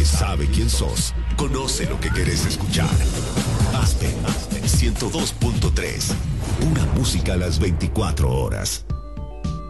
que sabe quién sos, conoce lo que querés escuchar. Aspen 102.3. Pura música a las 24 horas.